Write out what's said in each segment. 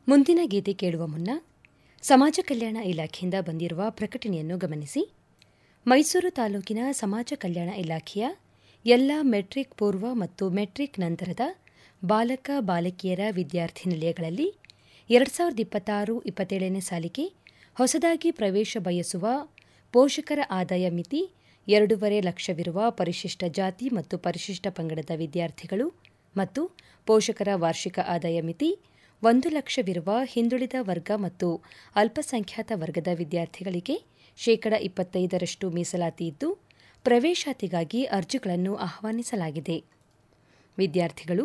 ಮುಂದಿನ ಗೀತೆ ಕೇಳುವ ಮುನ್ನ ಸಮಾಜ ಕಲ್ಯಾಣ ಇಲಾಖೆಯಿಂದ ಬಂದಿರುವ ಪ್ರಕಟಣೆಯನ್ನು ಗಮನಿಸಿ. ಮೈಸೂರು ತಾಲೂಕಿನ ಸಮಾಜ ಕಲ್ಯಾಣ ಇಲಾಖೆಯ ಎಲ್ಲ ಮೆಟ್ರಿಕ್ ಪೂರ್ವ ಮತ್ತು ಮೆಟ್ರಿಕ್ ನಂತರದ ಬಾಲಕ ಬಾಲಕಿಯರ ವಿದ್ಯಾರ್ಥಿ ನಿಲಯಗಳಲ್ಲಿ 2026-27ನೇ ಸಾಲಿಗೆ ಹೊಸದಾಗಿ ಪ್ರವೇಶ ಬಯಸುವ ಪೋಷಕರ ಆದಾಯ ಮಿತಿ 2.5 ಲಕ್ಷವಿರುವ ಪರಿಶಿಷ್ಟ ಜಾತಿ ಮತ್ತು ಪರಿಶಿಷ್ಟ ಪಂಗಡದ ವಿದ್ಯಾರ್ಥಿಗಳು ಮತ್ತು ಪೋಷಕರ ವಾರ್ಷಿಕ ಆದಾಯ ಮಿತಿ 1 ಲಕ್ಷವಿರುವ ಹಿಂದುಳಿದ ವರ್ಗ ಮತ್ತು ಅಲ್ಪಸಂಖ್ಯಾತ ವರ್ಗದ ವಿದ್ಯಾರ್ಥಿಗಳಿಗೆ 25% ಮೀಸಲಾತಿ ಇದ್ದು ಪ್ರವೇಶಾತಿಗಾಗಿ ಅರ್ಜಿಗಳನ್ನು ಆಹ್ವಾನಿಸಲಾಗಿದೆ. ವಿದ್ಯಾರ್ಥಿಗಳು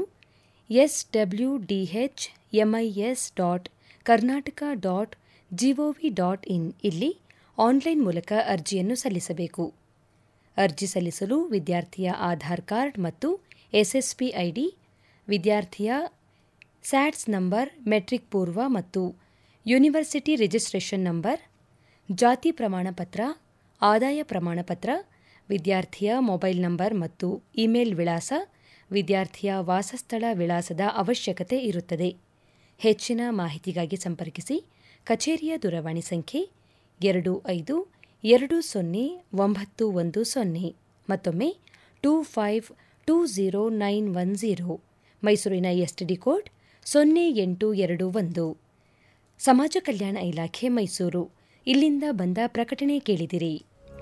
swmis.karnataka.gov.in ಇಲ್ಲಿ ಆನ್ಲೈನ್ ಮೂಲಕ ಅರ್ಜಿಯನ್ನು ಸಲ್ಲಿಸಬೇಕು. ಅರ್ಜಿ ಸಲ್ಲಿಸಲು ವಿದ್ಯಾರ್ಥಿಯ ಆಧಾರ್ ಕಾರ್ಡ್ ಮತ್ತು ಎಸ್ಎಸ್ಪಿ ಐಡಿ, ವಿದ್ಯಾರ್ಥಿಯ ಸ್ಯಾಟ್ಸ್ ನಂಬರ್, ಮೆಟ್ರಿಕ್ ಪೂರ್ವ ಮತ್ತು ಯೂನಿವರ್ಸಿಟಿ ರಿಜಿಸ್ಟ್ರೇಷನ್ ನಂಬರ್, ಜಾತಿ ಪ್ರಮಾಣಪತ್ರ, ಆದಾಯ ಪ್ರಮಾಣಪತ್ರ, ವಿದ್ಯಾರ್ಥಿಯ ಮೊಬೈಲ್ ನಂಬರ್ ಮತ್ತು ಇಮೇಲ್ ವಿಳಾಸ, ವಿದ್ಯಾರ್ಥಿಯ ವಾಸಸ್ಥಳ ವಿಳಾಸದ ಅವಶ್ಯಕತೆ ಇರುತ್ತದೆ. ಹೆಚ್ಚಿನ ಮಾಹಿತಿಗಾಗಿ ಸಂಪರ್ಕಿಸಿ. ಕಚೇರಿಯ ದೂರವಾಣಿ ಸಂಖ್ಯೆ 25209110 ಮತ್ತೊಮ್ಮೆ 25209110. ಮೈಸೂರಿನ ಎಸ್ಟಿಡಿ ಕೋಡ್ 0821. ಸಮಾಜ ಕಲ್ಯಾಣ ಇಲಾಖೆ ಮೈಸೂರು ಇಲ್ಲಿಂದ ಬಂದ ಪ್ರಕಟಣೆ ಕೇಳಿದಿರಿ.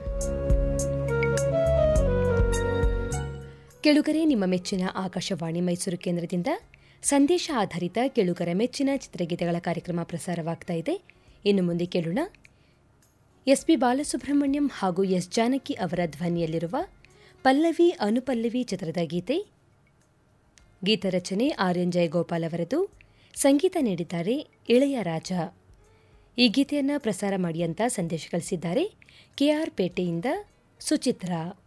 ಕೆಳುಗರೆ, ನಿಮ್ಮ ಮೆಚ್ಚಿನ ಆಕಾಶವಾಣಿ ಮೈಸೂರು ಕೇಂದ್ರದಿಂದ ಸಂದೇಶ ಆಧಾರಿತ ಕೆಳುಗರ ಮೆಚ್ಚಿನ ಚಿತ್ರಗೀತೆಗಳ ಕಾರ್ಯಕ್ರಮ ಪ್ರಸಾರವಾಗ್ತಾ ಇದೆ. ಇನ್ನು ಮುಂದೆ ಕೇಳೋಣ ಎಸ್ಪಿ ಬಾಲಸುಬ್ರಹ್ಮಣ್ಯಂ ಹಾಗೂ ಎಸ್ ಜಾನಕಿ ಅವರ ಧ್ವನಿಯಲ್ಲಿರುವ ಪಲ್ಲವಿ ಅನುಪಲ್ಲವಿ ಚಿತ್ರದ ಗೀತೆ. ಗೀತರಚನೆ ಆರ್ಎನ್ ಜಯಗೋಪಾಲ್ ಅವರದು, ಸಂಗೀತ ನೀಡಿದ್ದಾರೆ ಇಳೆಯರಾಜ. ಈ ಗೀತೆಯನ್ನು ಪ್ರಸಾರ ಮಾಡಿ ಅಂತ ಸಂದೇಶ ಕಳಿಸಿದ್ದಾರೆ ಕೆಆರ್ ಪೇಟೆಯಿಂದ ಸುಚಿತ್ರಾ.